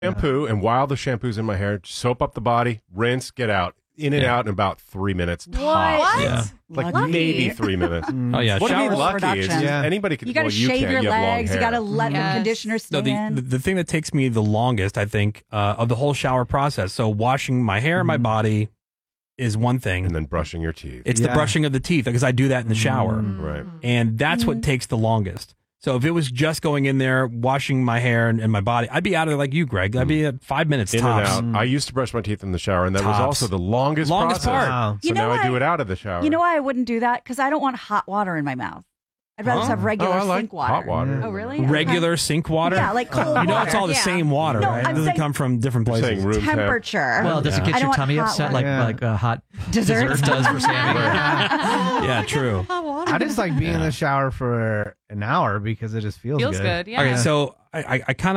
shampoo, and while the shampoo's in my hair, soap up the body, rinse, get out. In and out in about 3 minutes. What? Yeah. Like Lucky. maybe 3 minutes. Oh, yeah. What do you mean Shower lucky? It's production. just, Yeah. anybody can. You got to well, shave can't. your You have long legs. You hair. got to let the conditioner No, stand. the thing that takes me the longest, I think, of the whole shower process. So washing my hair and my body is one thing. And then brushing your teeth. It's the brushing of the teeth because I do that in the shower. Right. And that's what takes the longest. So if it was just going in there, washing my hair and my body, I'd be out of there like you, Greg. I'd be at 5 minutes In tops. and out. I used to brush my teeth in the shower, and that was Tops. also the longest Longest process. part. Wow. So You know now I do why- it out of the shower. You know why I wouldn't do that? Because I don't want hot water in my mouth. I'd rather just have regular I like sink water. hot water. Oh, really? Regular sink water? Yeah, like cold You know water. it's all the Yeah. same water, No, right? I'm It doesn't saying- come from different You're places. saying room temp. Temperature. Well, does it I get don't your want tummy hot upset water. like a hot Dessert? dessert does for Sammy? Yeah, true. I just like being in the shower for an hour because it just feels good. Yeah. Okay, so I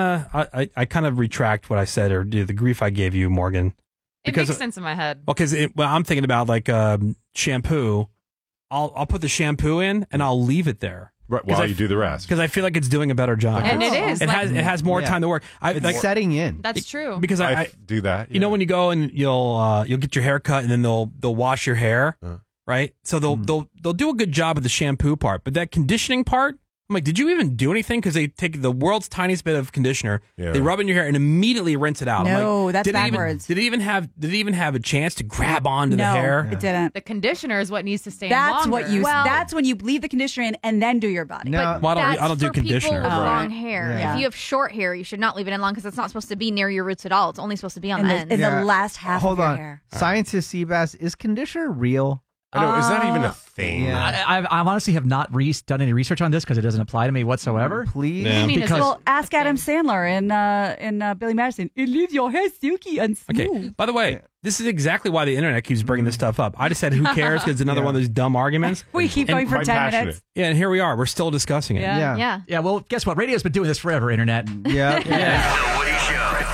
kind of retract what I said or the grief I gave you, Morgan. It makes sense in my head. Well, because I'm thinking about like shampoo. I'll put the shampoo in and I'll leave it there. Right, while you do the rest. Because I feel like it's doing a better job. And it is. It has more time to work. It's setting in. That's true. Because I do that. You know when you go and you'll get your hair cut and then they'll wash your hair, right? So they'll do a good job of the shampoo part, but that conditioning part, I'm like, did you even do anything? Because they take the world's tiniest bit of conditioner, they rub it in your hair and immediately rinse it out. I'm No, like, that's did it backwards. did it even have a chance to grab onto the hair? It didn't. The conditioner is what needs to stay That's in what longer. you. That's when you leave the conditioner in and then do your body. No. Well, I That's don't do for people conditioner. with long hair. Yeah. If you have short hair, you should not leave it in long because it's not supposed to be near your roots at all. It's only supposed to be on in the the, end. in the last half Hold of your on. hair. Scientist Seabass, is conditioner real? I know, is that even a thing? Yeah. I honestly have not done any research on this because it doesn't apply to me whatsoever. Please. Yeah. I mean, Because- Well, ask Adam Sandler in Billy Madison. It leaves your hair silky and smooth. Okay. By the way, this is exactly why the internet keeps bringing this stuff up. I just said, who cares? Because it's another one of those dumb arguments. We keep And going for quite 10 passionate. minutes. Yeah, and here we are. We're still discussing it. Yeah. Yeah. Yeah, well, guess what? Radio's been doing this forever, internet. Yeah. The Woody Show.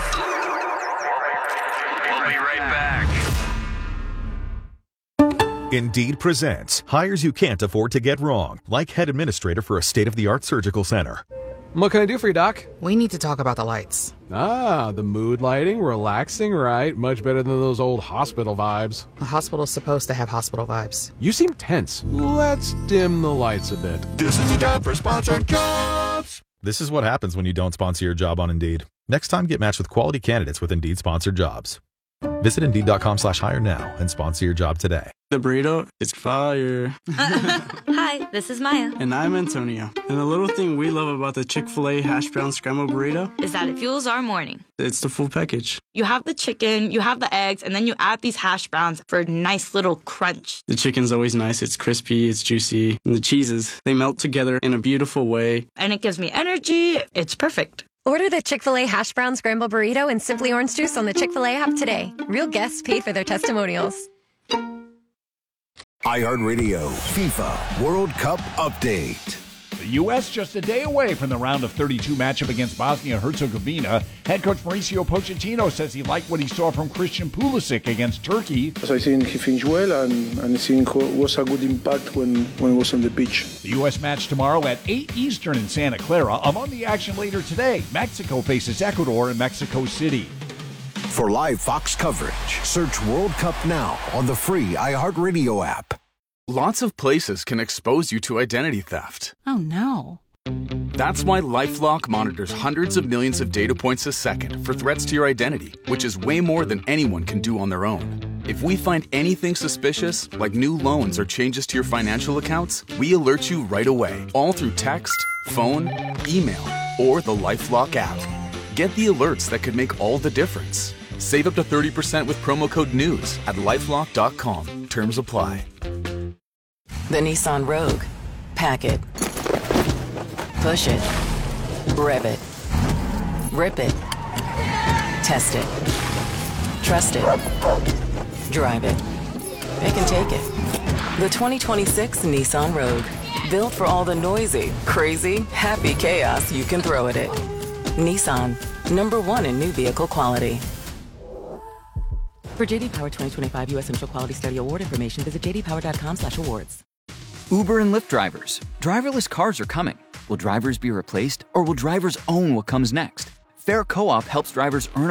We'll be right back. Indeed presents hires you can't afford to get wrong, like head administrator for a state-of-the-art surgical center. What can I do for you, Doc? We need to talk about the lights. Ah, the mood lighting, relaxing, right? Much better than those old hospital vibes. A hospital's supposed to have hospital vibes. You seem tense. Let's dim the lights a bit. This is the time for sponsored jobs. This is what happens when you don't sponsor your job on Indeed. Next time, get matched with quality candidates with Indeed sponsored jobs. Visit Indeed.com/hire now and sponsor your job today. The burrito is fire. Hi, this is Maya. And I'm Antonio. And the little thing we love about the Chick-fil-A hash brown scrambled burrito Is that it fuels our morning. it's the full package. You have the chicken, you have the eggs, and then you add these hash browns for a nice little crunch. The chicken's always nice. It's crispy, it's juicy. And the cheeses, they melt together in a beautiful way. And it gives me energy. It's perfect. Order the Chick-fil-A Hash Brown Scramble Burrito and Simply Orange Juice on the Chick-fil-A app today. Real guests paid for their testimonials. iHeartRadio FIFA World Cup Update. The U.S. just a day away from the round of 32 matchup against Bosnia-Herzegovina. Head coach Mauricio Pochettino says he liked what he saw from Christian Pulisic against Turkey. I think he finished well, and I think it was a good impact when he was on the pitch. The U.S. match tomorrow at 8 Eastern in Santa Clara. Among the action later today, Mexico faces Ecuador in Mexico City. For live Fox coverage, search World Cup now on the free iHeartRadio app. Lots of places can expose you to identity theft. Oh, no. That's why LifeLock monitors hundreds of millions of data points a second for threats to your identity, which is way more than anyone can do on their own. If we find anything suspicious, like new loans or changes to your financial accounts, we alert you right away, all through text, phone, email, or the LifeLock app. Get the alerts that could make all the difference. Save up to 30% with promo code NEWS at LifeLock.com. Terms apply. The Nissan Rogue. Pack it. Push it. Rev it. Rip it. Test it. Trust it. Drive it. It can take it. The 2026 Nissan Rogue. Built for all the noisy, crazy, happy chaos you can throw at it. Nissan. #1 in new vehicle quality. For JD Power 2025 U.S. Central Quality Study Award information, visit jdpower.com/awards. Uber and Lyft drivers. Driverless cars are coming. Will drivers be replaced, or will drivers own what comes next? Fair Co-op helps drivers earn